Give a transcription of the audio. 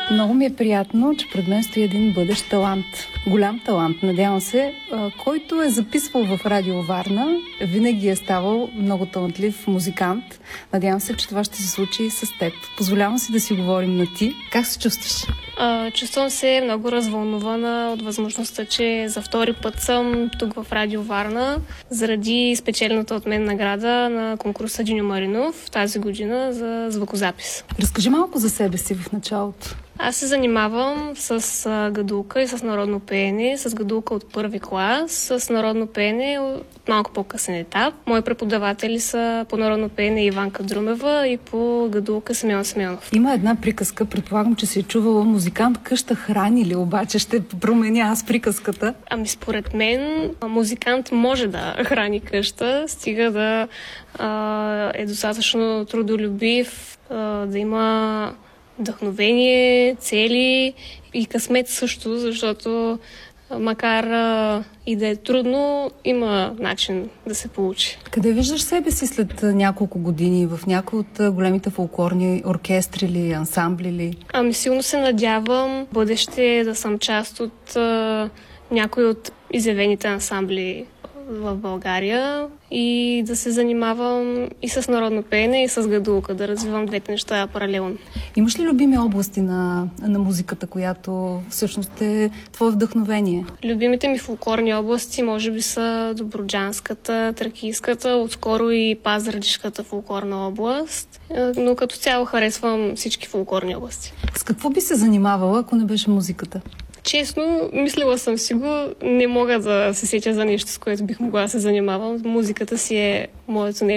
Много ми е приятно, че пред мен стои един бъдещ талант. Голям талант, надявам се, който е записвал в Радио Варна. Винаги е ставал много талантлив музикант. Надявам се, че това ще се случи и с теб. Позволявам си да си говорим на ти. Как се чувстваш? Чувствам се много развълнувана от възможността, че за втори път съм тук в Радио Варна заради спечелената от мен награда на конкурса Диньо Маринов тази година за звукозапис. Разкажи малко за себе си в началото. Аз се занимавам с гадулка и с народно пеене, с гадулка от първи клас, с народно пеене от малко по-късен етап. Мои преподаватели са по народно пеене Иванка Друмева и по гадулка Симеон Симеонов. Има една приказка, предполагам, че си е чувала: музикант къща храни ли, обаче ще променя аз приказката. Според мен музикант може да храни къща, стига да е достатъчно трудолюбив, да има вдъхновение, цели и късмет също, защото макар и да е трудно, има начин да се получи. Къде виждаш себе си след няколко години? В някои от големите фолклорни оркестри или ансамбли ли? Силно се надявам бъдеще да съм част от някои от изявените ансамбли в България и да се занимавам и с народно пеене, и с гадулка, да развивам двете неща паралелно. Имаш ли любими области на музиката, която всъщност е твое вдъхновение? Любимите ми фолклорни области може би са Добруджанската, Тракийската, отскоро и Пазарджишката фолклорна област, но като цяло харесвам всички фолклорни области. С какво би се занимавала, ако не беше музиката? Честно, мислила съм си го. Не мога да се сетя за нещо, с което бих могла да се занимавам. Музиката си е моето нещо.